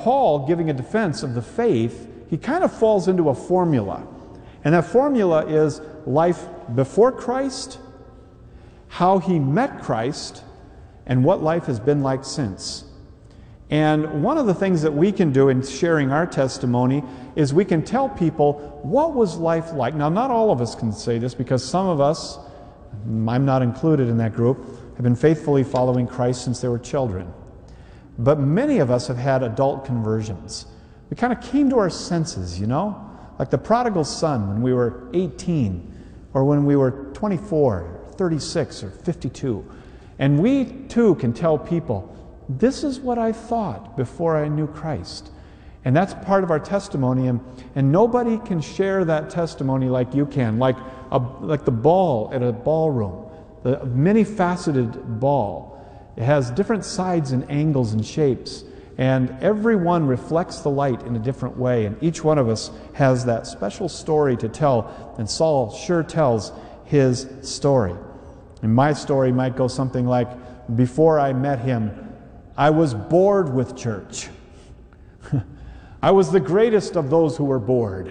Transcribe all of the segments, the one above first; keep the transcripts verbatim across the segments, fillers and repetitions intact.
Paul, giving a defense of the faith, he kind of falls into a formula. And that formula is life before Christ, how he met Christ, and what life has been like since. And one of the things that we can do in sharing our testimony is we can tell people, what was life like? Now, not all of us can say this, because some of us, I'm not included in that group, have been faithfully following Christ since they were children. But many of us have had adult conversions. We kind of came to our senses, you know? Like the prodigal son when we were eighteen, or when we were twenty-four, thirty-six, or fifty-two. And we too can tell people, this is what I thought before I knew Christ. And that's part of our testimony, and, and nobody can share that testimony like you can, like, a, like the ball at a ballroom, the many-faceted ball. It has different sides and angles and shapes, and every one reflects the light in a different way, and each one of us has that special story to tell, and Saul sure tells his story. And my story might go something like, before I met him, I was bored with church. I was the greatest of those who were bored.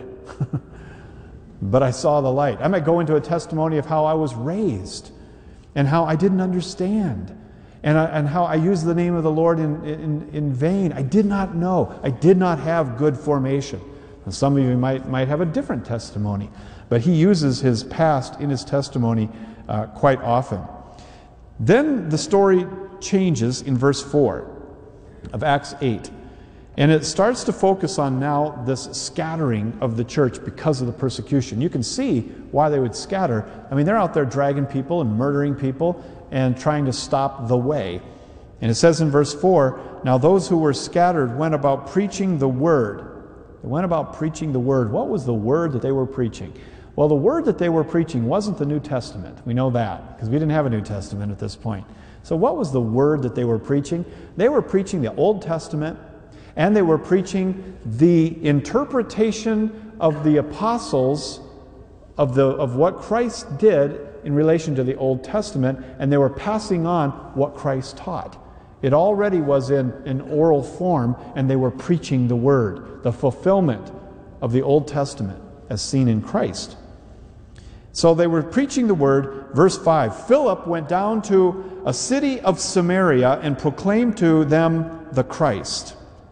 But I saw the light. I might go into a testimony of how I was raised and how I didn't understand and, I, and how I used the name of the Lord in, in, in vain. I did not know. I did not have good formation. And some of you might, might have a different testimony, but he uses his past in his testimony uh, quite often. Then the story changes in verse four of Acts eight. And it starts to focus on now this scattering of the church because of the persecution. You can see why they would scatter. I mean, they're out there dragging people and murdering people and trying to stop the way. And it says in verse four, now those who were scattered went about preaching the word. They went about preaching the word. What was the word that they were preaching? Well, the word that they were preaching wasn't the New Testament. We know that because we didn't have a New Testament at this point. So what was the word that they were preaching? They were preaching the Old Testament, and they were preaching the interpretation of the apostles of, the, of what Christ did in relation to the Old Testament, and they were passing on what Christ taught. It already was in an oral form, and they were preaching the Word, the fulfillment of the Old Testament as seen in Christ. So they were preaching the Word. Verse five, Philip went down to a city of Samaria and proclaimed to them the Christ.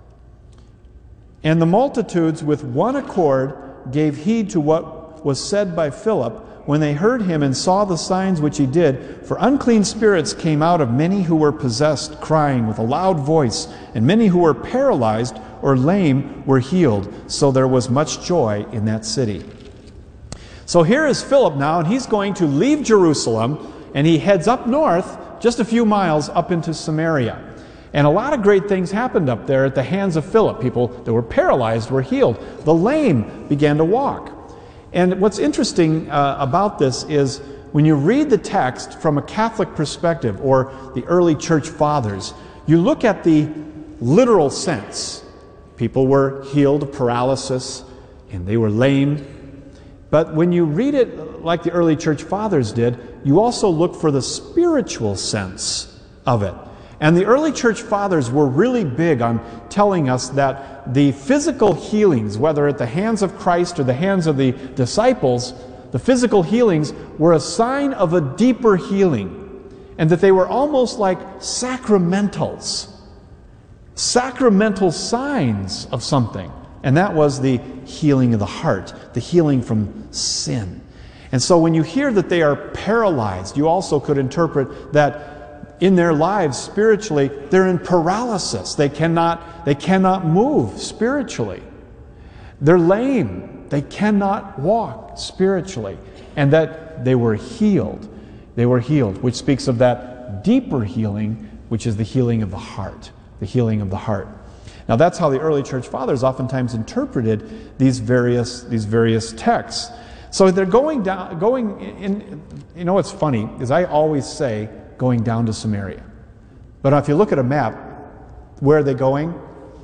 And the multitudes with one accord gave heed to what was said by Philip when they heard him and saw the signs which he did. For unclean spirits came out of many who were possessed, crying with a loud voice, and many who were paralyzed or lame were healed. So there was much joy in that city. So here is Philip now, and he's going to leave Jerusalem, and he heads up north, just a few miles up into Samaria. And a lot of great things happened up there at the hands of Philip. People that were paralyzed were healed. The lame began to walk. And what's interesting uh, about this is when you read the text from a Catholic perspective or the early church fathers, you look at the literal sense. People were healed of paralysis and they were lame. But when you read it like the early church fathers did, you also look for the spiritual sense of it. And the early church fathers were really big on telling us that the physical healings, whether at the hands of Christ or the hands of the disciples, the physical healings were a sign of a deeper healing, and that they were almost like sacramentals, sacramental signs of something. And that was the healing of the heart, the healing from sin. And so when you hear that they are paralyzed, you also could interpret that in their lives spiritually, they're in paralysis. They cannot, they cannot move spiritually. They're lame. They cannot walk spiritually. And that they were healed. They were healed, which speaks of that deeper healing, which is the healing of the heart. The healing of the heart. Now that's how the early church fathers oftentimes interpreted these various, these various texts. So they're going down, going in, you know what's funny is I always say, going down to Samaria. But if you look at a map, where are they going?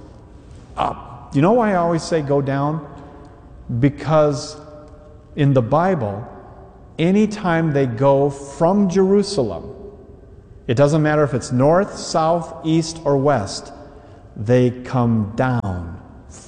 Up. You know why I always say go down? Because in the Bible, anytime they go from Jerusalem, it doesn't matter if it's north, south, east, or west, they come down.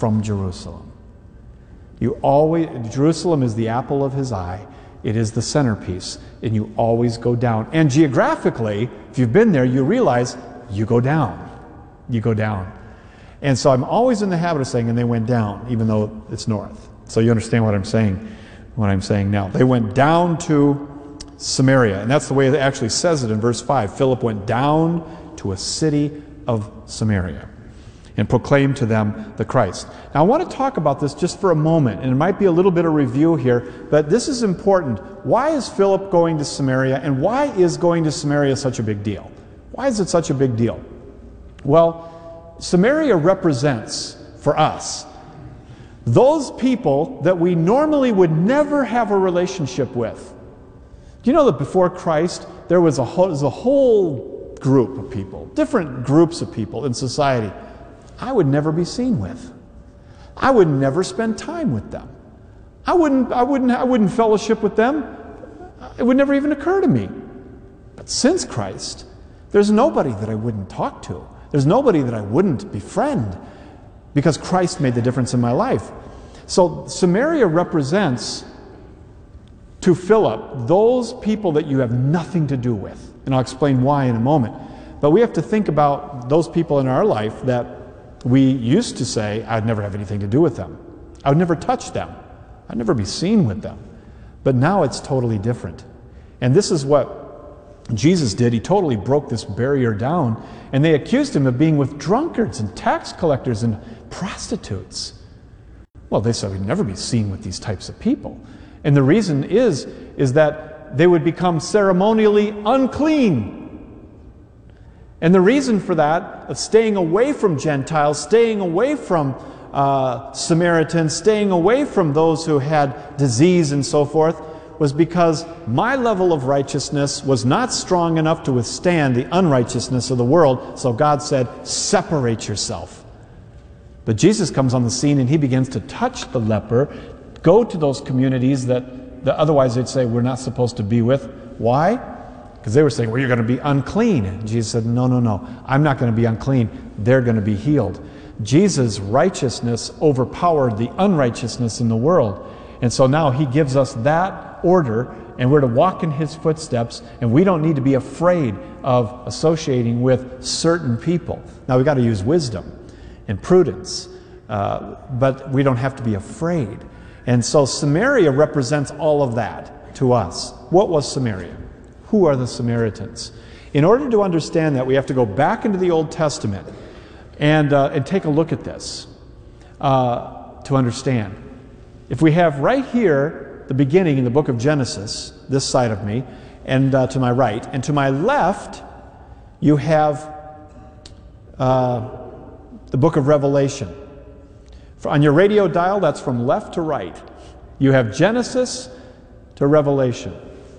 from Jerusalem. You always, Jerusalem is the apple of his eye. It is the centerpiece, and you always go down. And geographically, if you've been there, you realize you go down. You go down. And so I'm always in the habit of saying, and they went down, even though it's north. So you understand what I'm saying, what I'm saying now. They went down to Samaria, and that's the way it actually says it in verse five. Philip went down to a city of Samaria and proclaimed to them the Christ. Now I want to talk about this just for a moment, and it might be a little bit of review here, but this is important. Why is Philip going to Samaria, and why is going to Samaria such a big deal? Why is it such a big deal? Well, Samaria represents, for us, those people that we normally would never have a relationship with. Do you know that before Christ, there was a whole, there was a whole group of people, different groups of people in society I would never be seen with. I would never spend time with them. I wouldn't, I wouldn't, I wouldn't fellowship with them. It would never even occur to me. But since Christ, there's nobody that I wouldn't talk to. There's nobody that I wouldn't befriend, because Christ made the difference in my life. So Samaria represents, to Philip, those people that you have nothing to do with. And I'll explain why in a moment. But we have to think about those people in our life that we used to say, I'd never have anything to do with them. I would never touch them. I'd never be seen with them. But now it's totally different. And this is what Jesus did. He totally broke this barrier down. And they accused him of being with drunkards and tax collectors and prostitutes. Well, they said we'd never be seen with these types of people. And the reason is, is that they would become ceremonially unclean. And the reason for that, of staying away from Gentiles, staying away from uh, Samaritans, staying away from those who had disease and so forth, was because my level of righteousness was not strong enough to withstand the unrighteousness of the world. So God said, separate yourself. But Jesus comes on the scene and he begins to touch the leper, go to those communities that, that otherwise they'd say we're not supposed to be with. Why? Because they were saying, well, you're going to be unclean. And Jesus said, no, no, no. I'm not going to be unclean. They're going to be healed. Jesus' righteousness overpowered the unrighteousness in the world. And so now he gives us that order, and we're to walk in his footsteps, and we don't need to be afraid of associating with certain people. Now we've got to use wisdom and prudence, uh, but we don't have to be afraid. And so Samaria represents all of that to us. What was Samaria? Who are the Samaritans? In order to understand that, we have to go back into the Old Testament and, uh, and take a look at this uh, to understand. If we have right here the beginning in the book of Genesis, this side of me, and uh, to my right, and to my left, you have uh, the book of Revelation. For, on your radio dial, that's from left to right. You have Genesis to Revelation.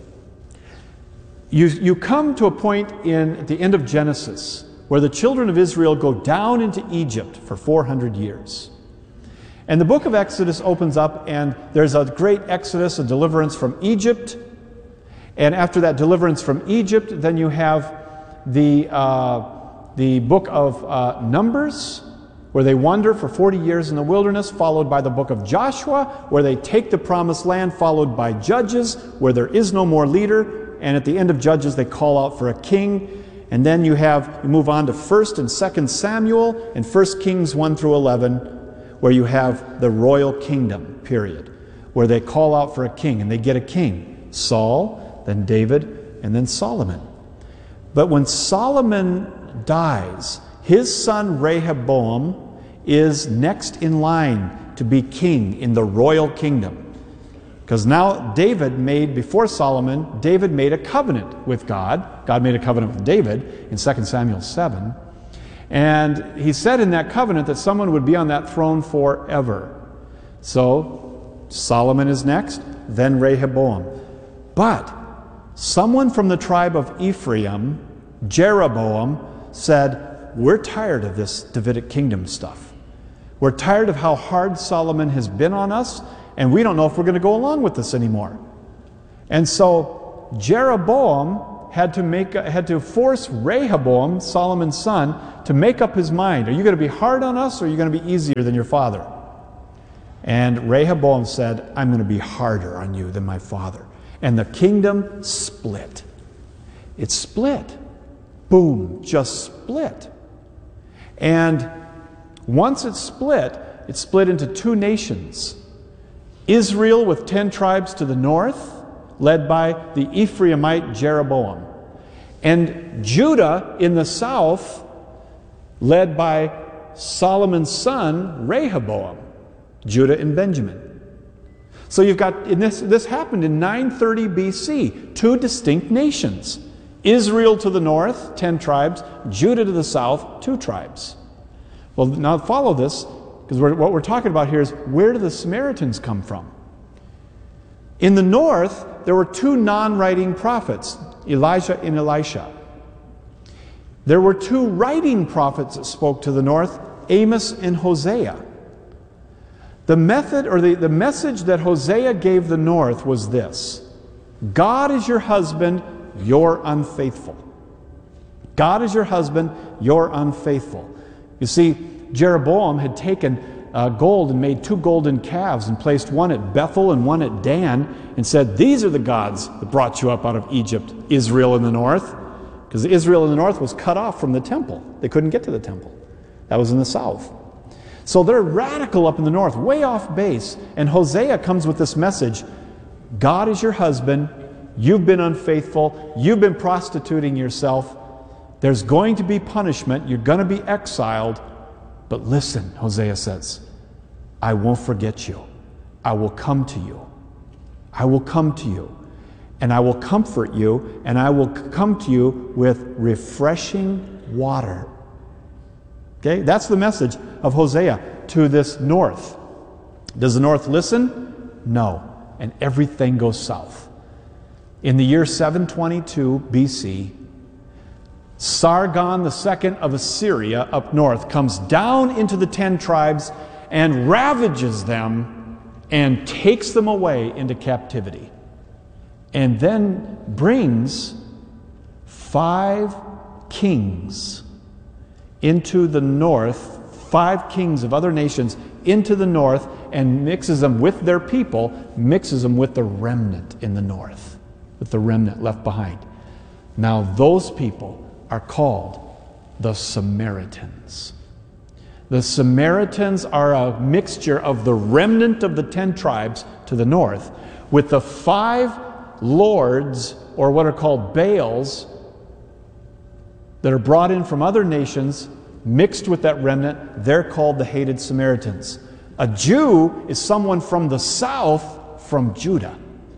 You, you come to a point in at the end of Genesis where the children of Israel go down into Egypt for four hundred years. And the book of Exodus opens up, and there's a great exodus, a deliverance from Egypt. And after that deliverance from Egypt, then you have the, uh, the book of uh, Numbers, where they wander for forty years in the wilderness, followed by the book of Joshua, where they take the promised land, followed by Judges, where there is no more leader. And at the end of Judges, they call out for a king. And then you have, you move on to First and Second Samuel and First Kings one through eleven, where you have the royal kingdom period, where they call out for a king, and they get a king. Saul, then David, and then Solomon. But when Solomon dies, his son Rehoboam is next in line to be king in the royal kingdom. Because now David made, before Solomon, David made a covenant with God. God made a covenant with David in Second Samuel seven. And he said in that covenant that someone would be on that throne forever. So Solomon is next, then Rehoboam. But someone from the tribe of Ephraim, Jeroboam, said, we're tired of this Davidic kingdom stuff. We're tired of how hard Solomon has been on us, and we don't know if we're going to go along with this anymore. And so Jeroboam had to make had to force Rehoboam, Solomon's son, to make up his mind. Are you going to be hard on us, or are you going to be easier than your father? And Rehoboam said, I'm going to be harder on you than my father. And the kingdom split. It split. Boom, just split. And once it split, it split into two nations. Israel with ten tribes to the north, led by the Ephraimite Jeroboam. And Judah in the south, led by Solomon's son, Rehoboam. Judah and Benjamin. So you've got, and this, this happened in nine thirty B C, two distinct nations. Israel to the north, ten tribes. Judah to the south, two tribes. Well, now follow this, because what we're talking about here is, where do the Samaritans come from? In the north, there were two non-writing prophets, Elijah and Elisha. There were two writing prophets that spoke to the north, Amos and Hosea. The method or the, the message that Hosea gave the north was this: God is your husband, you're unfaithful. God is your husband, you're unfaithful. You see, Jeroboam had taken uh, gold and made two golden calves and placed one at Bethel and one at Dan and said, these are the gods that brought you up out of Egypt, Israel in the north. Because Israel in the north was cut off from the temple. They couldn't get to the temple. That was in the south. So they're radical up in the north, way off base. And Hosea comes with this message: God is your husband, you've been unfaithful, you've been prostituting yourself, there's going to be punishment, you're going to be exiled, but listen, Hosea says, I won't forget you. I will come to you. I will come to you. And I will comfort you, and I will come to you with refreshing water. Okay, that's the message of Hosea to this north. Does the north listen? No. And everything goes south. In the year seven twenty-two B C, Sargon the second of Assyria up north comes down into the ten tribes and ravages them and takes them away into captivity. And then brings five kings into the north, five kings of other nations into the north, and mixes them with their people, mixes them with the remnant in the north, with the remnant left behind. Now those people are called the Samaritans. The Samaritans are a mixture of the remnant of the ten tribes to the north with the five lords, or what are called Baals, that are brought in from other nations, mixed with that remnant. They're called the hated Samaritans. A Jew is someone from the south, from Judah.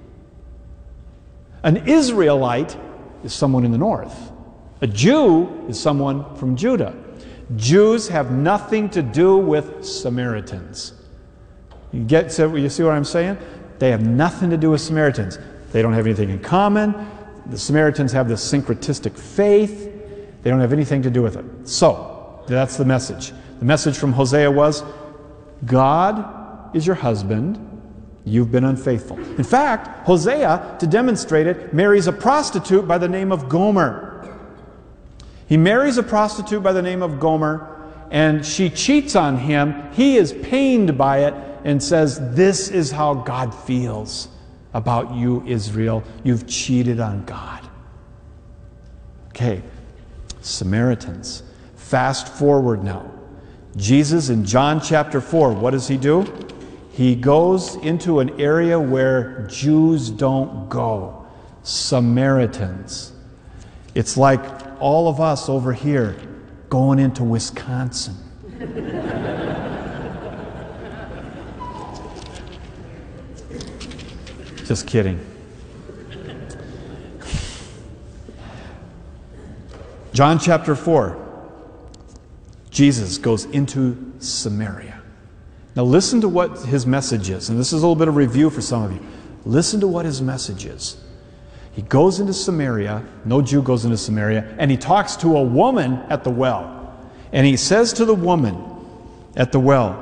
An Israelite is someone in the north. A Jew is someone from Judah. Jews have nothing to do with Samaritans. You get, so you see what I'm saying? They have nothing to do with Samaritans. They don't have anything in common. The Samaritans have this syncretistic faith. They don't have anything to do with it. So, that's the message. The message from Hosea was, God is your husband, you've been unfaithful. In fact, Hosea, to demonstrate it, marries a prostitute by the name of Gomer. He marries a prostitute by the name of Gomer, and she cheats on him. He is pained by it and says, this is how God feels about you, Israel. You've cheated on God. Okay, Samaritans. Fast forward now. Jesus in John chapter four, what does he do? He goes into an area where Jews don't go. Samaritans. It's like all of us over here going into Wisconsin. Just kidding. John chapter four. Jesus goes into Samaria. Now listen to what his message is. And this is a little bit of review for some of you. Listen to what his message is. He goes into Samaria. No Jew goes into Samaria. And he talks to a woman at the well. And he says to the woman at the well,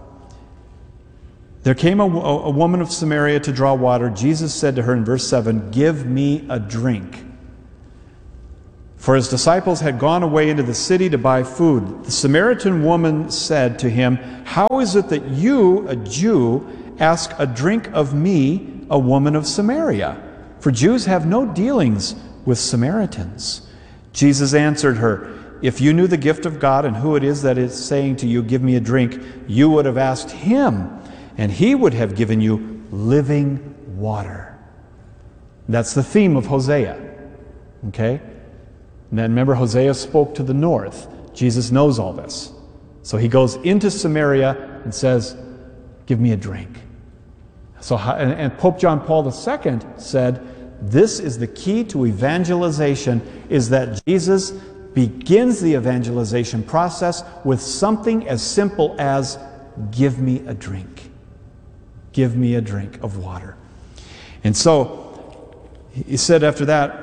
there came a, a woman of Samaria to draw water. Jesus said to her in verse seven, give me a drink. For his disciples had gone away into the city to buy food. The Samaritan woman said to him, "How is it that you, a Jew, ask a drink of me, a woman of Samaria? For Jews have no dealings with Samaritans." Jesus answered her, "If you knew the gift of God and who it is that is saying to you, 'Give me a drink,' you would have asked him, and he would have given you living water." That's the theme of Hosea. Okay? And then remember, Hosea spoke to the north. Jesus knows all this. So he goes into Samaria and says, "Give me a drink." So, and, and Pope John Paul the Second said, this is the key to evangelization, is that Jesus begins the evangelization process with something as simple as, "Give me a drink. Give me a drink of water." And so he said after that,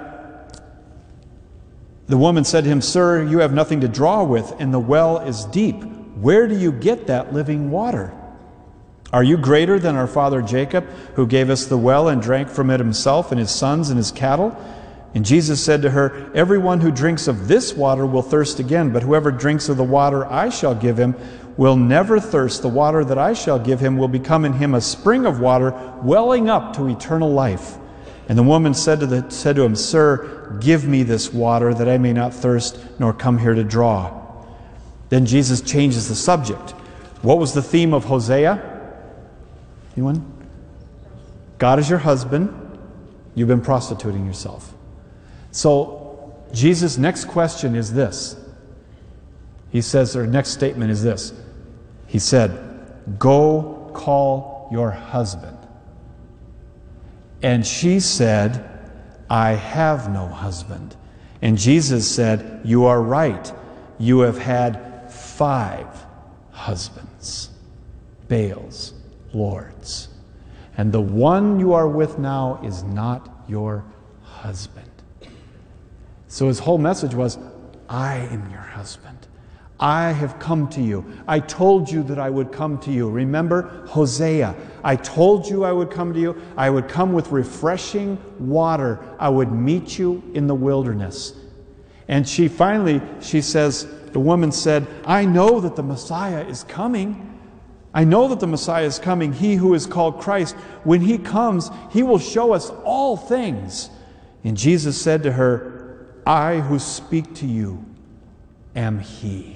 the woman said to him, "Sir, you have nothing to draw with, and the well is deep. Where do you get that living water? Are you greater than our father Jacob, who gave us the well and drank from it himself and his sons and his cattle?" And Jesus said to her, "Everyone who drinks of this water will thirst again, but whoever drinks of the water I shall give him will never thirst. The water that I shall give him will become in him a spring of water welling up to eternal life." And the woman said to, the, said to him, "Sir, give me this water that I may not thirst nor come here to draw." Then Jesus changes the subject. What was the theme of Hosea? Anyone? God is your husband. You've been prostituting yourself. So Jesus' next question is this. He says, or next statement is this. He said, "Go call your husband." And she said, "I have no husband." And Jesus said, "You are right. You have had five husbands, Baals, lords. And the one you are with now is not your husband." So his whole message was, I am your husband. I have come to you. I told you that I would come to you. Remember Hosea. I told you I would come to you. I would come with refreshing water. I would meet you in the wilderness. And she finally, she says, the woman said, "I know that the Messiah is coming. I know that the Messiah is coming, he who is called Christ. When he comes, he will show us all things." And Jesus said to her, "I who speak to you am he."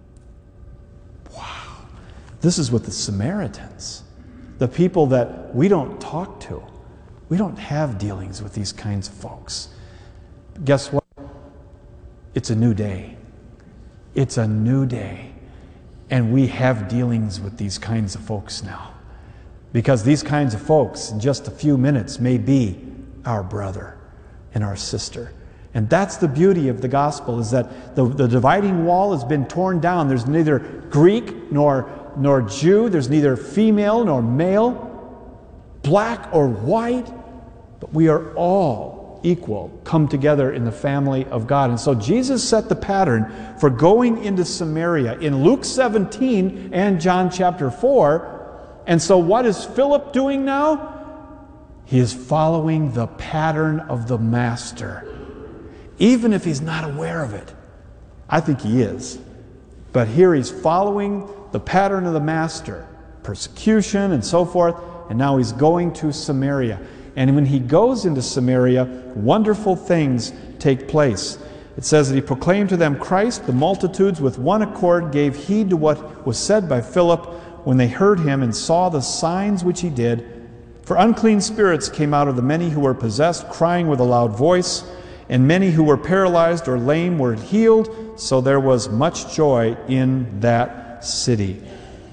Wow. This is with the Samaritans, the people that we don't talk to. We don't have dealings with these kinds of folks. Guess what? It's a new day. It's a new day. And we have dealings with these kinds of folks now. Because these kinds of folks, in just a few minutes, may be our brother and our sister. And that's the beauty of the gospel, is that the, the dividing wall has been torn down. There's neither Greek nor, nor Jew. There's neither female nor male, black or white. But we are all equal, come together in the family of God. And so Jesus set the pattern for going into Samaria in Luke seventeen and John chapter four. And so what is Philip doing now? He is following the pattern of the Master. Even if he's not aware of it. I think he is. But here he's following the pattern of the Master. Persecution and so forth. And now he's going to Samaria. And when he goes into Samaria, wonderful things take place. It says that he proclaimed to them Christ. The multitudes with one accord gave heed to what was said by Philip when they heard him and saw the signs which he did. For unclean spirits came out of the many who were possessed, crying with a loud voice. And many who were paralyzed or lame were healed, so there was much joy in that city.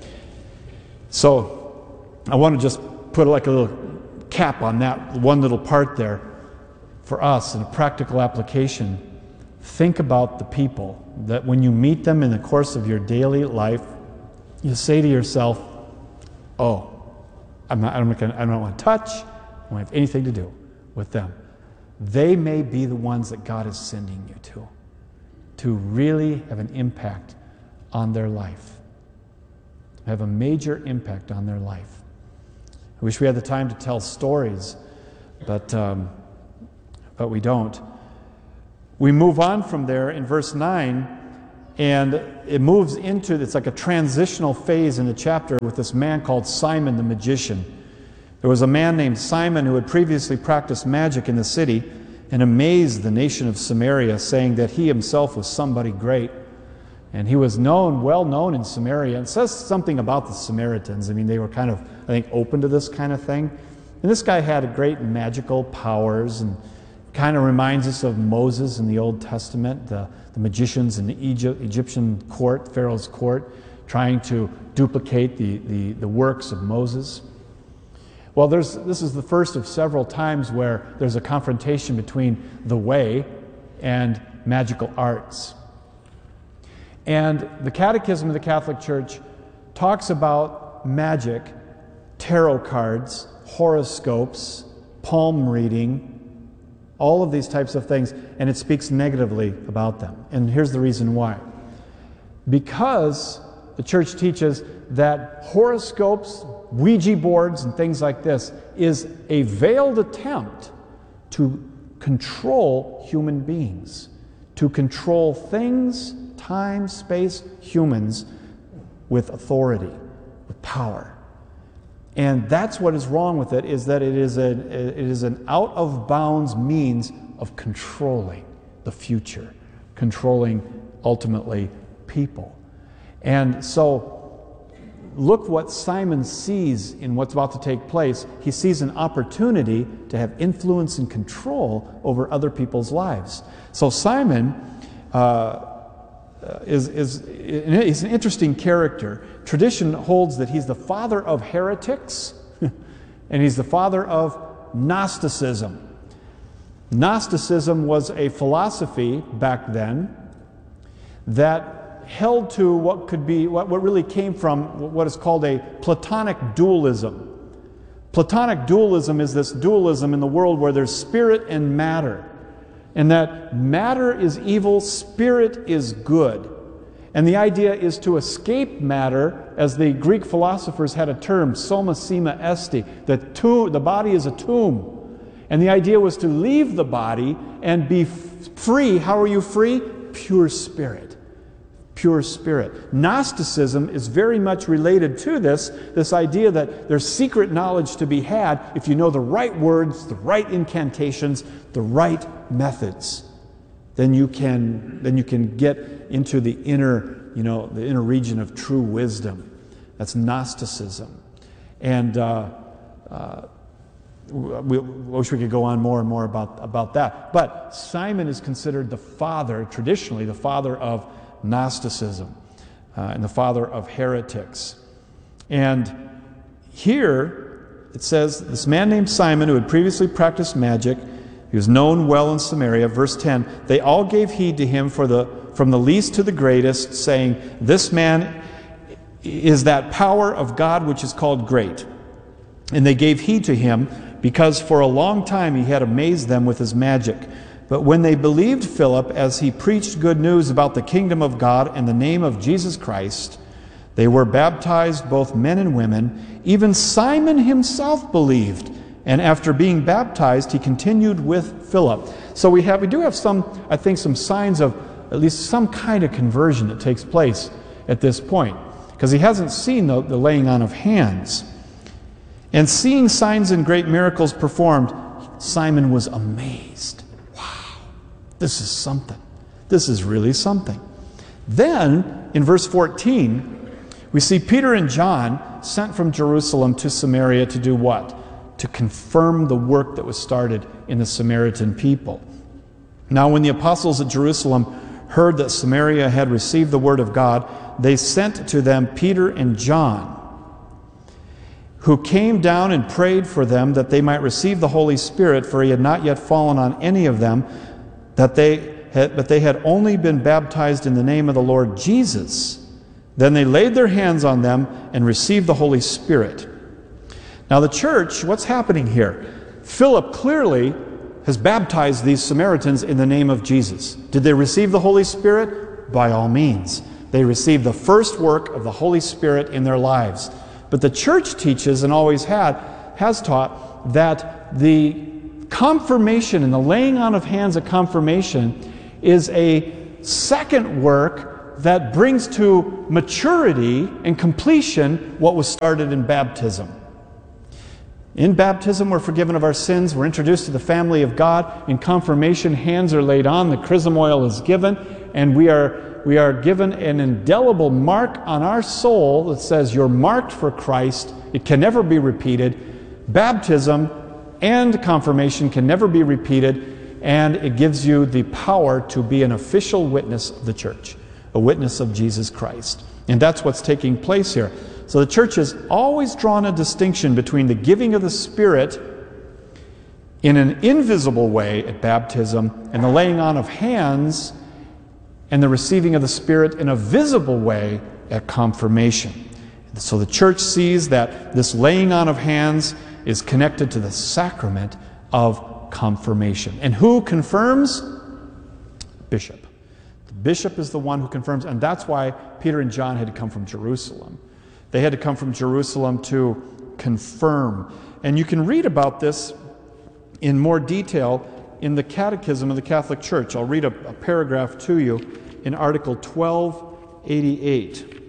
So I want to just put like a little cap on that one little part there for us in a practical application. Think about the people that when you meet them in the course of your daily life, you say to yourself, "Oh, I'm not, I'm not gonna, I don't want to touch, I don't have anything to do with them." They may be the ones that God is sending you to, to really have an impact on their life, have a major impact on their life. I wish we had the time to tell stories, but um, but we don't. We move on from there in verse nine, and it moves into, it's like a transitional phase in the chapter with this man called Simon the magician. There was a man named Simon who had previously practiced magic in the city and amazed the nation of Samaria, saying that he himself was somebody great. And he was known, well known in Samaria. It says something about the Samaritans. I mean, they were kind of, I think, open to this kind of thing. And this guy had great magical powers, and kind of reminds us of Moses in the Old Testament, the, the magicians in the Egypt, Egyptian court, Pharaoh's court, trying to duplicate the, the, the works of Moses. Well, there's, this is the first of several times where there's a confrontation between the way and magical arts. And the Catechism of the Catholic Church talks about magic, tarot cards, horoscopes, palm reading, all of these types of things, and it speaks negatively about them. And here's the reason why. Because the church teaches that horoscopes, Ouija boards, and things like this is a veiled attempt to control human beings, to control things, time, space, humans with authority, with power. And that's what is wrong with it, is that it is, a, it is an out-of-bounds means of controlling the future, controlling, ultimately, people. And so, look what Simon sees in what's about to take place. He sees an opportunity to have influence and control over other people's lives. So Simon uh, is, is he's an interesting character. Tradition holds that he's the father of heretics, and he's the father of Gnosticism. Gnosticism was a philosophy back then that held to what could be, what, what really came from what is called a Platonic dualism. Platonic dualism is this dualism in the world where there's spirit and matter, and that matter is evil, spirit is good. And the idea is to escape matter, as the Greek philosophers had a term, soma sema esti, the, tomb, the body is a tomb. And the idea was to leave the body and be free. How are you free? Pure spirit. Pure spirit. Gnosticism is very much related to this, this idea that there's secret knowledge to be had if you know the right words, the right incantations, the right methods. Then you can, then you can get into the inner, you know, the inner region of true wisdom. That's Gnosticism. And uh, uh, we wish we could go on more and more about, about that. But Simon is considered the father, traditionally the father of Gnosticism, uh, and the father of heretics. And here it says, this man named Simon, who had previously practiced magic, he was known well in Samaria. Verse ten, they all gave heed to him for the, from the least to the greatest, saying, this man is that power of God which is called great. And they gave heed to him, because for a long time he had amazed them with his magic. But when they believed Philip as he preached good news about the kingdom of God and the name of Jesus Christ, they were baptized, both men and women. Even Simon himself believed, and after being baptized, he continued with Philip. So we have, we do have some, I think, some signs of at least some kind of conversion that takes place at this point, because he hasn't seen the, the laying on of hands. And seeing signs and great miracles performed, Simon was amazed. This is something. This is really something. Then, in verse fourteen, we see Peter and John sent from Jerusalem to Samaria to do what? To confirm the work that was started in the Samaritan people. Now, when the apostles at Jerusalem heard that Samaria had received the word of God, they sent to them Peter and John, who came down and prayed for them that they might receive the Holy Spirit, for he had not yet fallen on any of them, that they had, but they had only been baptized in the name of the Lord Jesus. Then they laid their hands on them and received the Holy Spirit. Now the church, what's happening here? Philip clearly has baptized these Samaritans in the name of Jesus. Did they receive the Holy Spirit? By all means. They received the first work of the Holy Spirit in their lives. But the church teaches, and always had, has taught, that the confirmation and the laying on of hands of confirmation is a second work that brings to maturity and completion what was started in baptism. In baptism, we're forgiven of our sins. We're introduced to the family of God. In confirmation, hands are laid on, the chrism oil is given, and we are, we are given an indelible mark on our soul that says, you're marked for Christ. It can never be repeated. Baptism and confirmation can never be repeated, and it gives you the power to be an official witness of the church, a witness of Jesus Christ. And that's what's taking place here. So the church has always drawn a distinction between the giving of the Spirit in an invisible way at baptism and the laying on of hands and the receiving of the Spirit in a visible way at confirmation. So the church sees that this laying on of hands is connected to the sacrament of confirmation. And who confirms? Bishop. The bishop is the one who confirms, and that's why Peter and John had to come from Jerusalem. They had to come from Jerusalem to confirm. And you can read about this in more detail in the Catechism of the Catholic Church. I'll read a, a paragraph to you in Article twelve eighty-eight.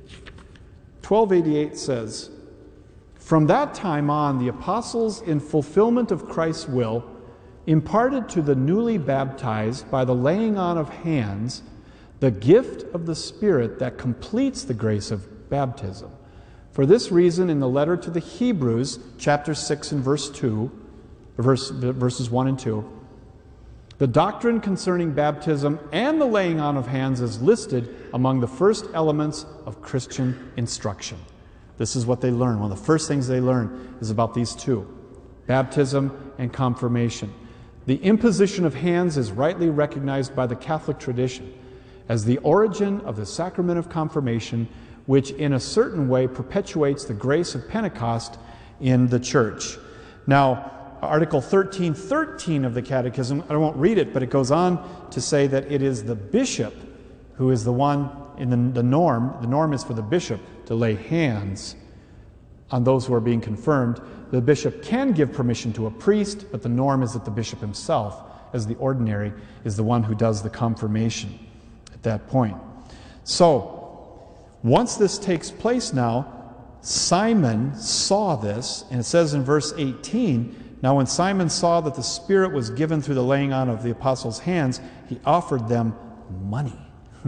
twelve eighty-eight says, "From that time on, the apostles, in fulfillment of Christ's will, imparted to the newly baptized by the laying on of hands the gift of the Spirit that completes the grace of baptism. For this reason, in the letter to the Hebrews, chapter six and verse two, verse, verses one and two, the doctrine concerning baptism and the laying on of hands is listed among the first elements of Christian instruction." This is what they learn. One of the first things they learn is about these two, baptism and confirmation. The imposition of hands is rightly recognized by the Catholic tradition as the origin of the sacrament of confirmation, which in a certain way perpetuates the grace of Pentecost in the church. Now, Article thirteen thirteen of the Catechism, I won't read it, but it goes on to say that it is the bishop who is the one in the, the norm. The norm is for the bishop to lay hands on those who are being confirmed. The bishop can give permission to a priest, but the norm is that the bishop himself, as the ordinary, is the one who does the confirmation at that point. So, once this takes place now, Simon saw this, and it says in verse eighteen, "Now when Simon saw that the Spirit was given through the laying on of the apostles' hands, he offered them money."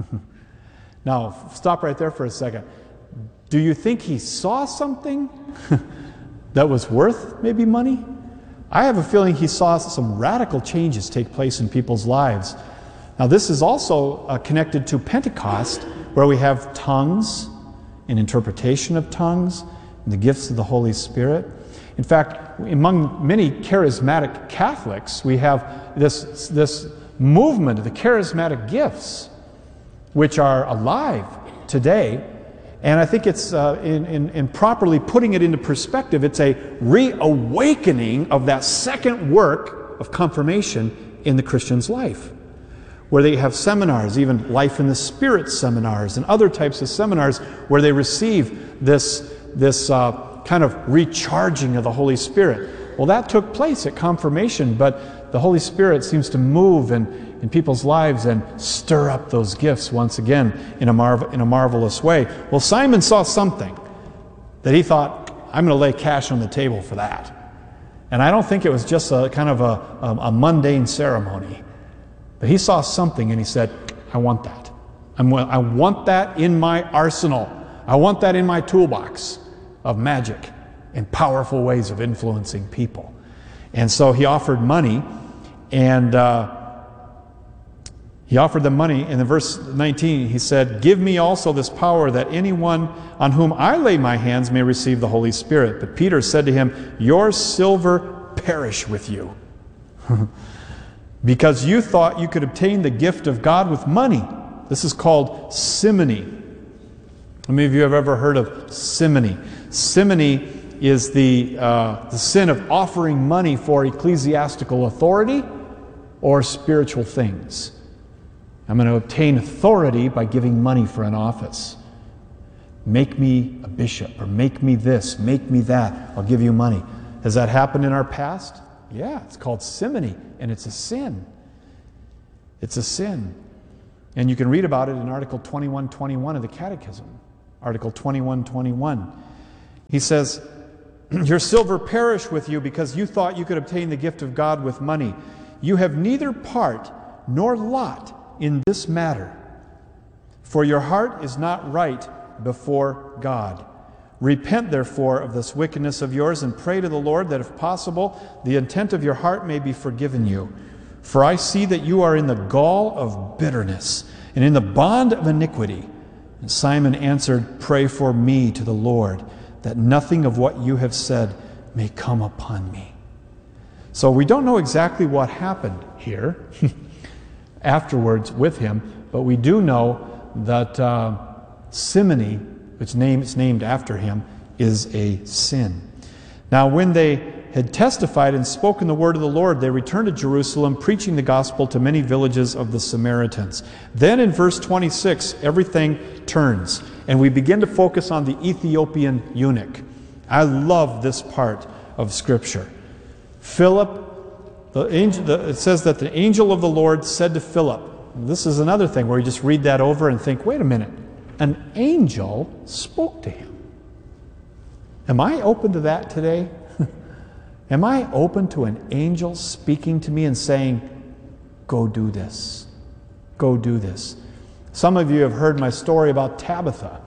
Now, stop right there for a second. Do you think he saw something that was worth maybe money? I have a feeling he saw some radical changes take place in people's lives. Now, this is also uh, connected to Pentecost, where we have tongues, an interpretation of tongues, and the gifts of the Holy Spirit. In fact, among many charismatic Catholics, we have this, this movement of the charismatic gifts, which are alive today. And I think it's, uh, in, in, in properly putting it into perspective, it's a reawakening of that second work of confirmation in the Christian's life, where they have seminars, even Life in the Spirit seminars and other types of seminars where they receive this, this uh, kind of recharging of the Holy Spirit. Well, that took place at confirmation, but the Holy Spirit seems to move in, in people's lives and stir up those gifts once again in a, marv- in a marvelous way. Well, Simon saw something that he thought, I'm going to lay cash on the table for that. And I don't think it was just a kind of a, a, a mundane ceremony. But he saw something and he said, I want that. I'm, I want that in my arsenal. I want that in my toolbox of magic and powerful ways of influencing people. And so he offered money, and uh, he offered them money. And in verse nineteen, he said, "Give me also this power that anyone on whom I lay my hands may receive the Holy Spirit." But Peter said to him, "Your silver perish with you. Because you thought you could obtain the gift of God with money." This is called simony. How many of you have ever heard of simony? Simony is the, uh, the sin of offering money for ecclesiastical authority or spiritual things. I'm going to obtain authority by giving money for an office. Make me a bishop, or make me this, make me that, I'll give you money. Has that happened in our past? Yeah, it's called simony, and it's a sin. It's a sin. And you can read about it in Article twenty-one twenty-one of the Catechism. Article twenty-one twenty-one. He says, your silver perished with you because you thought you could obtain the gift of God with money. You have neither part nor lot in this matter, for your heart is not right before God. Repent, therefore, of this wickedness of yours, and pray to the Lord that, if possible, the intent of your heart may be forgiven you. For I see that you are in the gall of bitterness, and in the bond of iniquity. And Simon answered, pray for me to the Lord, that nothing of what you have said may come upon me. So we don't know exactly what happened here afterwards with him, but we do know that uh, simony, which name is named after him, is a sin. Now when they had testified and spoken the word of the Lord, they returned to Jerusalem, preaching the gospel to many villages of the Samaritans. Then in verse twenty-six, everything turns, and we begin to focus on the Ethiopian eunuch. I love this part of Scripture. Philip, the angel, the, it says that the angel of the Lord said to Philip, this is another thing where you just read that over and think, wait a minute, an angel spoke to him. Am I open to that today? Am I open to an angel speaking to me and saying, go do this, go do this? Some of you have heard my story about Tabitha,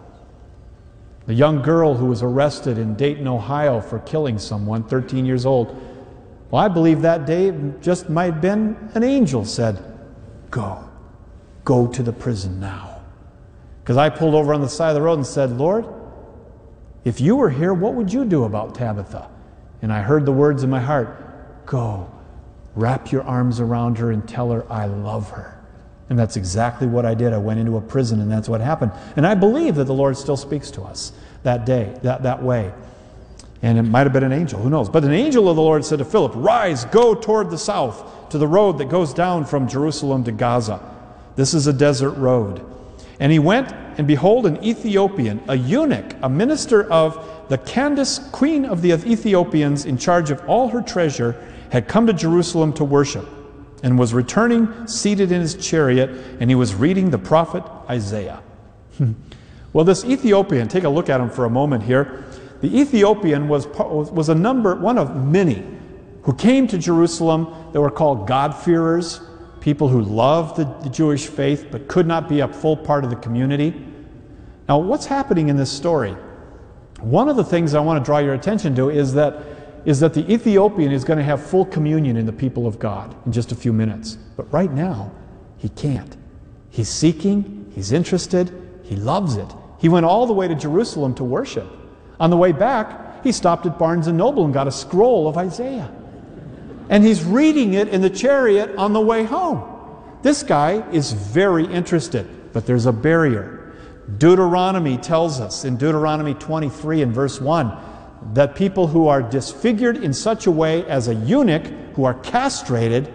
the young girl who was arrested in Dayton, Ohio for killing someone, thirteen years old. Well, I believe that day just might have been an angel said, go, go to the prison now. Because I pulled over on the side of the road and said, Lord, if you were here, what would you do about Tabitha? And I heard the words in my heart, go, wrap your arms around her and tell her I love her. And that's exactly what I did. I went into a prison and that's what happened. And I believe that the Lord still speaks to us that day, that, that way. And it might have been an angel, who knows. But an angel of the Lord said to Philip, rise, go toward the south to the road that goes down from Jerusalem to Gaza. This is a desert road. And he went, and behold, an Ethiopian, a eunuch, a minister of the Candace, queen of the Ethiopians, in charge of all her treasure, had come to Jerusalem to worship, and was returning seated in his chariot, and he was reading the prophet Isaiah. Well, this Ethiopian, take a look at him for a moment here. The Ethiopian was, was a number, one of many who came to Jerusalem that were called God-fearers, people who loved the, the Jewish faith but could not be a full part of the community. Now, what's happening in this story? One of the things I want to draw your attention to is that, is that the Ethiopian is going to have full communion in the people of God in just a few minutes. But right now, he can't. He's seeking, he's interested, he loves it. He went all the way to Jerusalem to worship. On the way back, he stopped at Barnes and Noble and got a scroll of Isaiah. And he's reading it in the chariot on the way home. This guy is very interested, but there's a barrier. Deuteronomy tells us in Deuteronomy twenty-three and verse one that people who are disfigured in such a way as a eunuch, who are castrated,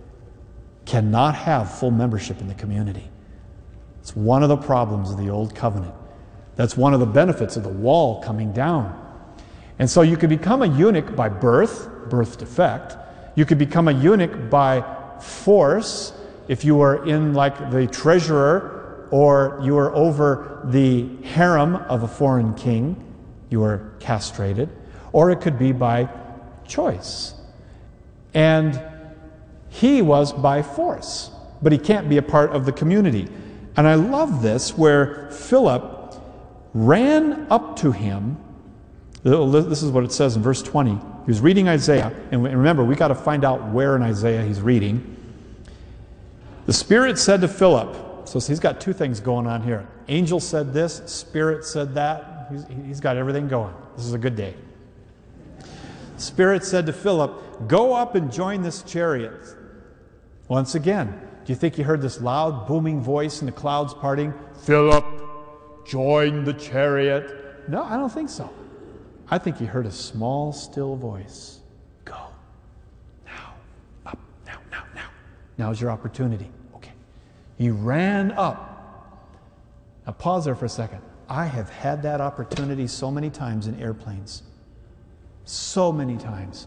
cannot have full membership in the community. It's one of the problems of the Old Covenant. That's one of the benefits of the wall coming down. And so you could become a eunuch by birth, birth defect. You could become a eunuch by force if you were in like the treasurer, or you were over the harem of a foreign king, you were castrated, or it could be by choice. And he was by force, but he can't be a part of the community. And I love this, where Philip ran up to him. This is what it says in verse twenty. He was reading Isaiah, and remember, we got to find out where in Isaiah he's reading. The Spirit said to Philip, so he's got two things going on here. Angel said this, Spirit said that. He's, he's got everything going. This is a good day. Spirit said to Philip, go up and join this chariot. Once again, do you think you heard this loud, booming voice in the clouds parting? Philip, join the chariot. No, I don't think so. I think he heard a small, still voice. Go. Now. Up. Now, now, now. Now's your opportunity. Okay. He ran up. Now pause there for a second. I have had that opportunity so many times in airplanes. So many times.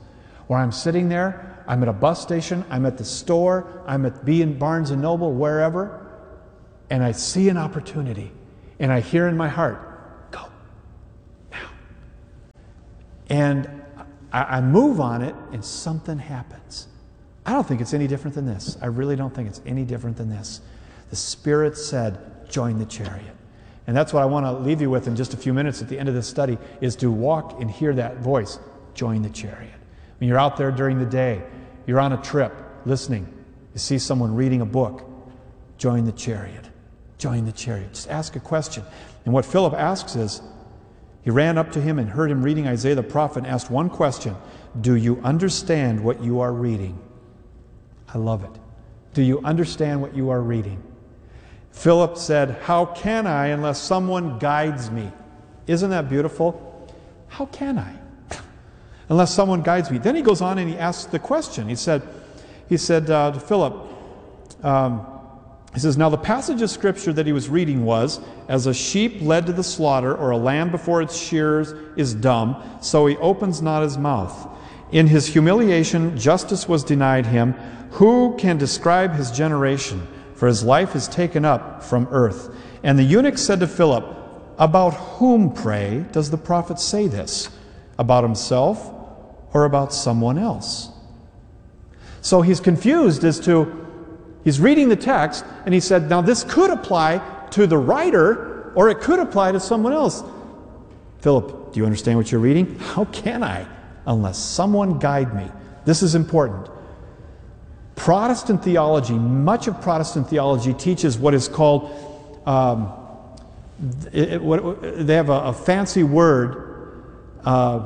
Or I'm sitting there, I'm at a bus station, I'm at the store, I'm at B and Barnes and Noble, wherever, and I see an opportunity, and I hear in my heart, go, now. And I, I move on it, and something happens. I don't think it's any different than this. I really don't think it's any different than this. The Spirit said, join the chariot. And that's what I want to leave you with in just a few minutes at the end of this study, is to walk and hear that voice, join the chariot. When you're out there during the day, you're on a trip, listening, you see someone reading a book, join the chariot. Join the chariot. Just ask a question. And what Philip asks is, he ran up to him and heard him reading Isaiah the prophet and asked one question, do you understand what you are reading? I love it. Do you understand what you are reading? Philip said, how can I unless someone guides me? Isn't that beautiful? How can I? Unless someone guides me. Then he goes on and he asks the question. He said, he said uh, to Philip, um, he says, now the passage of Scripture that he was reading was, as a sheep led to the slaughter, or a lamb before its shearers is dumb, so he opens not his mouth. In his humiliation, justice was denied him. Who can describe his generation? For his life is taken up from earth. And the eunuch said to Philip, about whom, pray, does the prophet say this? About himself or about someone else? So he's confused as to, he's reading the text, and he said, now this could apply to the writer, or it could apply to someone else. Philip, do you understand what you're reading? How can I, unless someone guide me? This is important. Protestant theology, much of Protestant theology teaches what is called, um, it, it, what, they have a, a fancy word uh,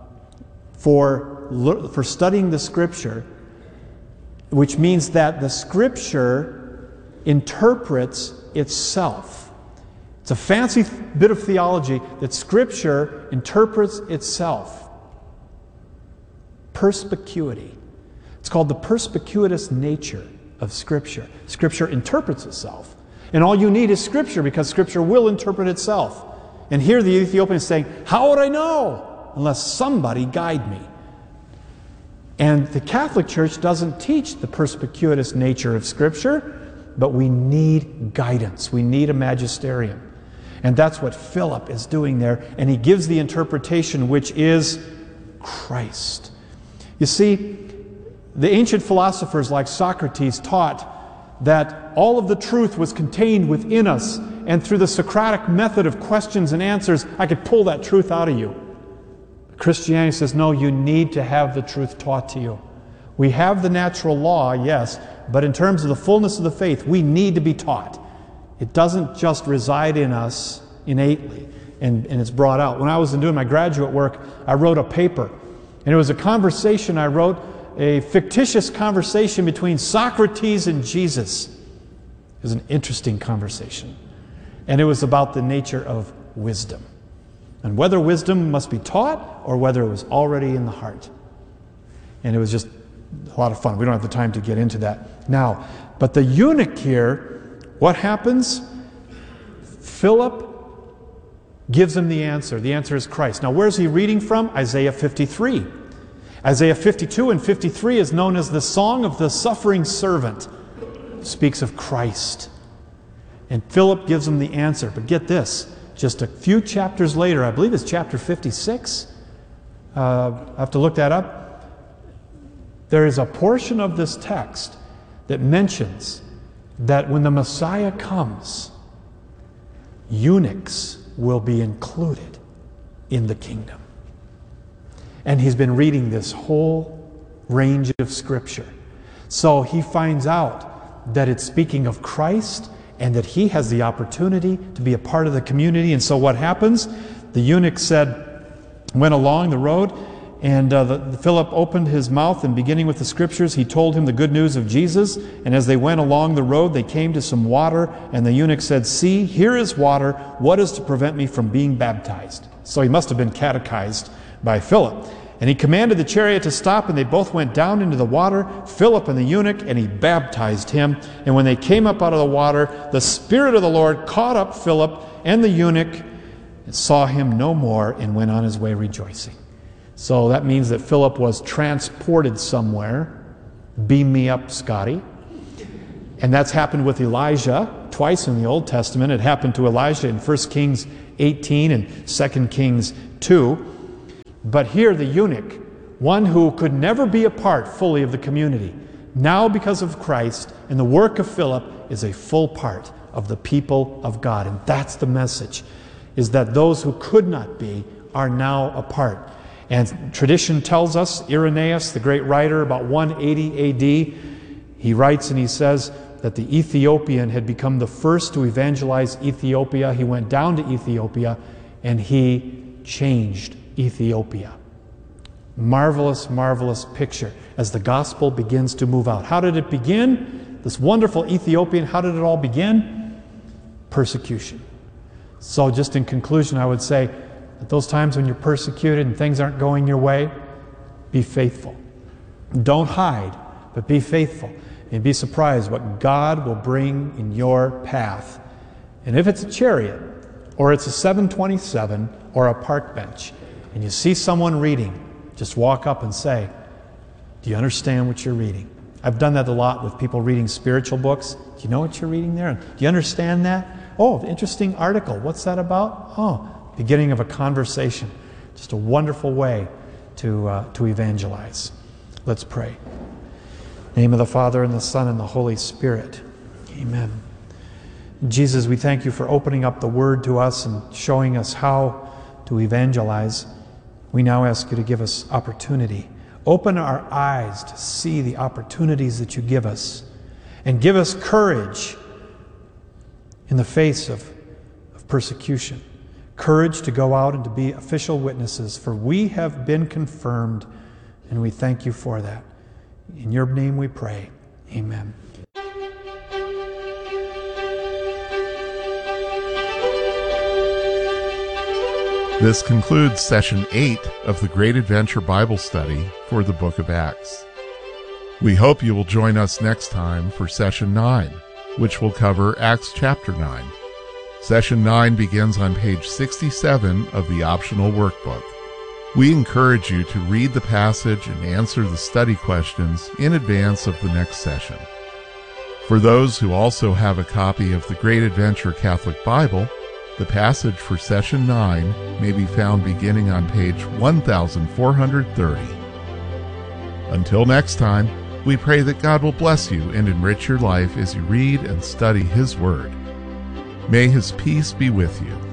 for, for studying the Scripture, which means that the Scripture interprets itself. It's a fancy bit of theology that Scripture interprets itself. Perspicuity. It's called the perspicuitous nature of Scripture. Scripture interprets itself. And all you need is Scripture, because Scripture will interpret itself. And here the Ethiopian is saying, how would I know unless somebody guide me? And the Catholic Church doesn't teach the perspicuitous nature of Scripture, but we need guidance. We need a magisterium. And that's what Philip is doing there. And he gives the interpretation, which is Christ. You see, the ancient philosophers like Socrates taught that all of the truth was contained within us, and through the Socratic method of questions and answers, I could pull that truth out of you. Christianity says, no, you need to have the truth taught to you. We have the natural law, yes, but in terms of the fullness of the faith, we need to be taught. It doesn't just reside in us innately, and, and it's brought out. When I was doing my graduate work, I wrote a paper, and it was a conversation I wrote, a fictitious conversation between Socrates and Jesus. It was an interesting conversation. And it was about the nature of wisdom, and whether wisdom must be taught or whether it was already in the heart. And it was just a lot of fun. We don't have the time to get into that now. But the eunuch here, what happens? Philip gives him the answer. The answer is Christ. Now, where's he reading from? Isaiah fifty-three. Isaiah fifty-two and fifty-three is known as the Song of the Suffering Servant. It speaks of Christ. And Philip gives him the answer. But get this, just a few chapters later, I believe it's chapter fifty-six, uh, I have to look that up, there is a portion of this text that mentions that when the Messiah comes, eunuchs will be included in the kingdom. And he's been reading this whole range of Scripture. So he finds out that it's speaking of Christ, and that he has the opportunity to be a part of the community. And so what happens? The eunuch said, went along the road, and uh, the, the Philip opened his mouth, and beginning with the Scriptures, he told him the good news of Jesus. And as they went along the road, they came to some water, and the eunuch said, see, here is water. What is to prevent me from being baptized? So he must have been catechized by Philip. And he commanded the chariot to stop, and they both went down into the water, Philip and the eunuch, and he baptized him. And when they came up out of the water, the Spirit of the Lord caught up Philip and the eunuch, and saw him no more, and went on his way rejoicing. So that means that Philip was transported somewhere. Beam me up, Scotty. And that's happened with Elijah twice in the Old Testament. It happened to Elijah in First Kings eighteen and Second Kings two. But here the eunuch, one who could never be a part fully of the community, now because of Christ and the work of Philip is a full part of the people of God. And that's the message, is that those who could not be are now a part. And tradition tells us, Irenaeus, the great writer, about one eighty A D, he writes and he says that the Ethiopian had become the first to evangelize Ethiopia. He went down to Ethiopia and he changed Ethiopia. Marvelous, marvelous picture as the gospel begins to move out. How did it begin? This wonderful Ethiopian, how did it all begin? Persecution. So just in conclusion, I would say, at those times when you're persecuted and things aren't going your way, be faithful. Don't hide, but be faithful. And be surprised what God will bring in your path. And if it's a chariot, or it's a seven twenty-seven, or a park bench, and you see someone reading, just walk up and say, do you understand what you're reading? I've done that a lot with people reading spiritual books. Do you know what you're reading there? Do you understand that? Oh, interesting article. What's that about? Oh, beginning of a conversation. Just a wonderful way to, uh, to evangelize. Let's pray. In the name of the Father, and the Son, and the Holy Spirit. Amen. Jesus, we thank you for opening up the Word to us and showing us how to evangelize. We now ask you to give us opportunity. Open our eyes to see the opportunities that you give us, and give us courage in the face of, of persecution. Courage to go out and to be official witnesses, for we have been confirmed, and we thank you for that. In your name we pray. Amen. This concludes session eight of the Great Adventure Bible Study for the Book of Acts. We hope you will join us next time for session nine, which will cover Acts chapter nine. Session nine begins on page sixty-seven of the optional workbook. We encourage you to read the passage and answer the study questions in advance of the next session. For those who also have a copy of the Great Adventure Catholic Bible, the passage for session nine may be found beginning on page one thousand four hundred thirty. Until next time, we pray that God will bless you and enrich your life as you read and study His Word. May His peace be with you.